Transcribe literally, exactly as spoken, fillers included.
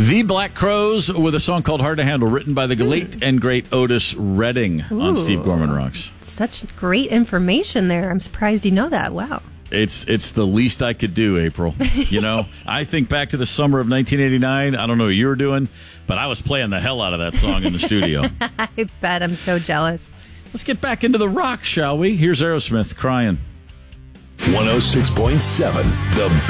The Black Crowes with a song called Hard to Handle, written by the late and great Otis Redding. Ooh, on Steve Gorman Rocks. Such great information there. I'm surprised you know that. Wow. It's it's the least I could do, April. You know, I think back to the summer of nineteen eighty-nine. I don't know what you were doing, but I was playing the hell out of that song in the studio. I bet. I'm so jealous. Let's get back into the rock, shall we? Here's Aerosmith, Crying. one oh six point seven, The